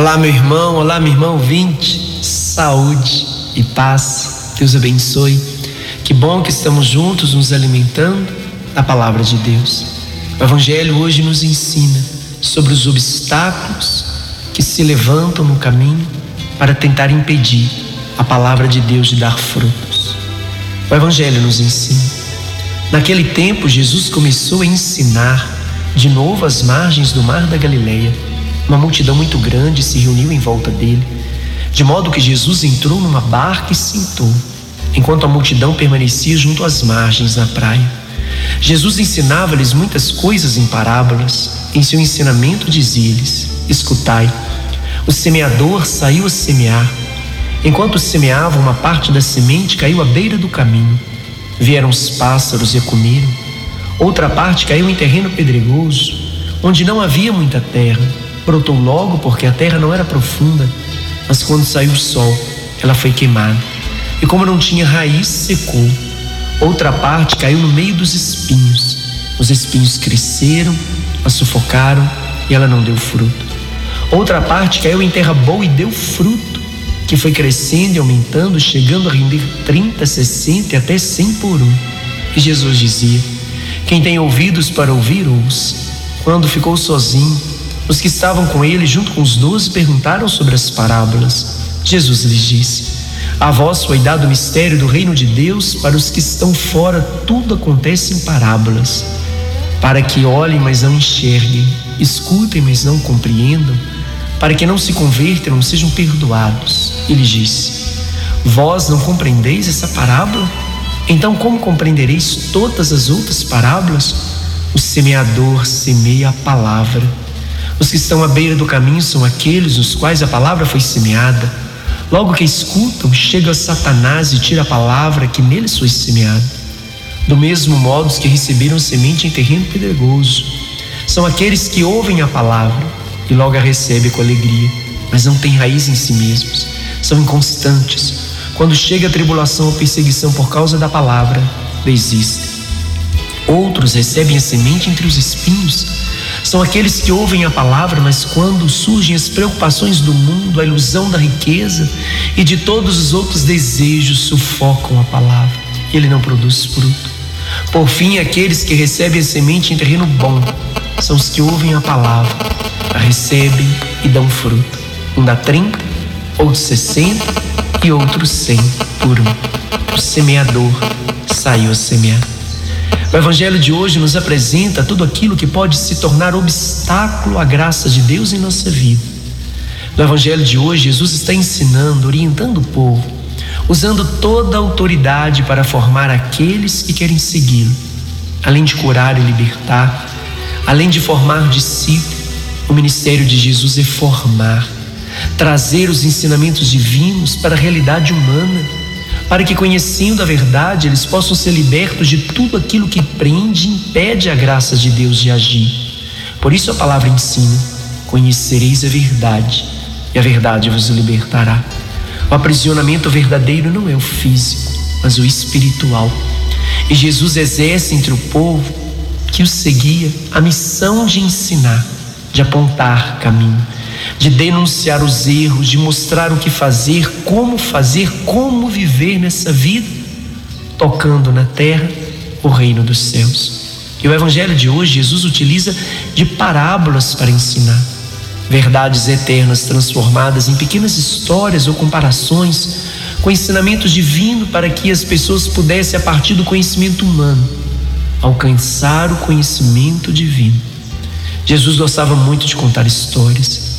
Olá, meu irmão, olá, minha irmã ouvinte, saúde e paz, Deus abençoe. Que bom que estamos juntos nos alimentando da palavra de Deus. O Evangelho hoje nos ensina sobre os obstáculos que se levantam no caminho para tentar impedir a palavra de Deus de dar frutos. O Evangelho nos ensina. Naquele tempo, Jesus começou a ensinar de novo às margens do mar da Galileia. Uma multidão muito grande se reuniu em volta dele, de modo que Jesus entrou numa barca e sentou, enquanto a multidão permanecia junto às margens da praia. Jesus ensinava-lhes muitas coisas em parábolas. Em seu ensinamento dizia-lhes: escutai, o semeador saiu a semear. Enquanto semeava, uma parte da semente caiu à beira do caminho. Vieram os pássaros e a comeram. Outra parte caiu em terreno pedregoso, onde não havia muita terra. Brotou logo porque a terra não era profunda, mas quando saiu o sol, ela foi queimada. E como não tinha raiz, secou. Outra parte caiu no meio dos espinhos. Os espinhos cresceram, a sufocaram e ela não deu fruto. Outra parte caiu em terra boa e deu fruto, que foi crescendo e aumentando, chegando a render 30, 60 e até 100 por um. E Jesus dizia: quem tem ouvidos para ouvir, ouça. Quando ficou sozinho, os que estavam com ele, junto com os 12, perguntaram sobre as parábolas. Jesus lhes disse: a vós foi dado o mistério do reino de Deus, para os que estão fora tudo acontece em parábolas, para que olhem, mas não enxerguem, escutem, mas não compreendam, para que não se convertam, não sejam perdoados. Ele disse: vós não compreendeis essa parábola? Então como compreendereis todas as outras parábolas? O semeador semeia a palavra. Os que estão à beira do caminho são aqueles nos quais a palavra foi semeada. Logo que escutam, chega Satanás e tira a palavra que neles foi semeada. Do mesmo modo, os que receberam semente em terreno pedregoso são aqueles que ouvem a palavra e logo a recebem com alegria, mas não têm raiz em si mesmos. São inconstantes. Quando chega a tribulação ou perseguição por causa da palavra, desistem. Outros recebem a semente entre os espinhos. São aqueles que ouvem a palavra, mas quando surgem as preocupações do mundo, a ilusão da riqueza e de todos os outros desejos, sufocam a palavra e ele não produz fruto. Por fim, aqueles que recebem a semente em terreno bom são os que ouvem a palavra, a recebem e dão fruto. Um dá 30, outro 60 e outro 100 por um. O semeador saiu a semear. O Evangelho de hoje nos apresenta tudo aquilo que pode se tornar obstáculo à graça de Deus em nossa vida. No Evangelho de hoje, Jesus está ensinando, orientando o povo, usando toda a autoridade para formar aqueles que querem segui-lo. Além de curar e libertar, além de formar discípulos, o ministério de Jesus é formar, trazer os ensinamentos divinos para a realidade humana, para que, conhecendo a verdade, eles possam ser libertos de tudo aquilo que prende e impede a graça de Deus de agir. Por isso a palavra ensina: conhecereis a verdade, e a verdade vos libertará. O aprisionamento verdadeiro não é o físico, mas o espiritual. E Jesus exerce entre o povo que o seguia a missão de ensinar, de apontar caminho, de denunciar os erros, de mostrar o que fazer, como viver nessa vida, tocando na terra o reino dos céus. E o Evangelho de hoje, Jesus utiliza de parábolas para ensinar verdades eternas transformadas em pequenas histórias ou comparações com ensinamentos divinos, para que as pessoas pudessem, a partir do conhecimento humano, alcançar o conhecimento divino. Jesus gostava muito de contar histórias.